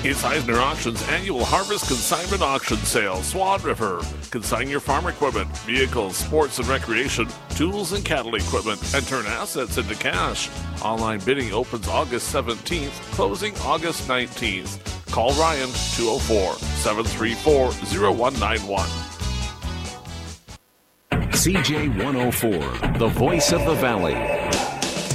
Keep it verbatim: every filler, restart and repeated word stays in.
It's Eisner Auction's annual Harvest Consignment Auction Sale, Swan River. Consign your farm equipment, vehicles, sports and recreation, tools and cattle equipment, and turn assets into cash. Online bidding opens August seventeenth, closing August nineteenth. Call Ryan, two oh four, seven three four, oh one nine one. C J one oh four, the voice of the Valley.